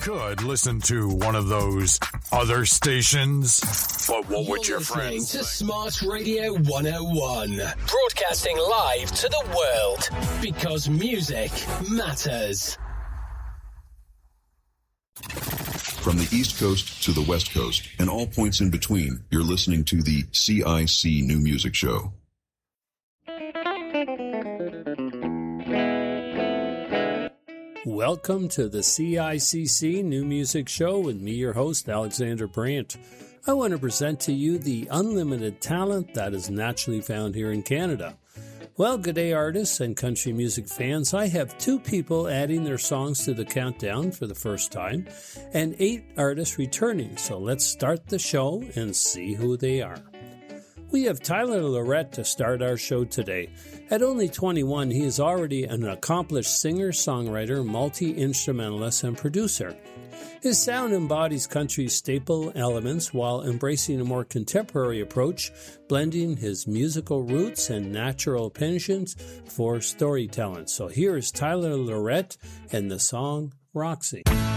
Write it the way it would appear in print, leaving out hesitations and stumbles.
could listen to one of those other stations, but what would your friends to Smart Radio 101, broadcasting live to the world, because music matters. From the East Coast to the West Coast and all points in between, you're listening to the CIC New Music Show. Welcome to the CICC New Music Show with me, your host, Alexander Brandt. I want to present to you the unlimited talent that is naturally found here in Canada. Well, good day, artists and country music fans. I have 2 people adding their songs to the countdown for the first time and 8 artists returning. So let's start the show and see who they are. We have Tyler Lorette to start our show today. At only 21, he is already an accomplished singer, songwriter, multi-instrumentalist, and producer. His sound embodies country's staple elements while embracing a more contemporary approach, blending his musical roots and natural penchants for storytelling. So here is Tyler Lorette and the song Roxy.